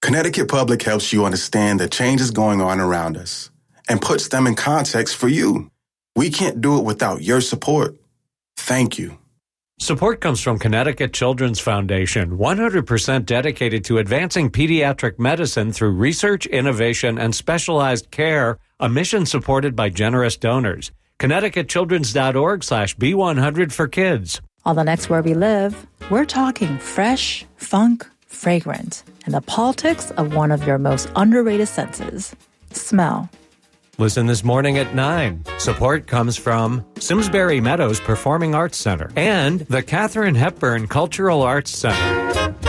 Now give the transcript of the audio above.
Connecticut Public helps you understand the changes going on around us and puts them in context for you. We can't do it without your support. Thank you. Support comes from Connecticut Children's Foundation, 100% dedicated to advancing pediatric medicine through research, innovation, and specialized care, a mission supported by generous donors. ConnecticutChildren's.org/B100 for kids. On the next Where We Live, we're talking fresh, funk, fragrant, and the politics of one of your most underrated senses, smell. Listen this morning at 9. Support comes from Simsbury Meadows Performing Arts Center and the Katharine Hepburn Cultural Arts Center.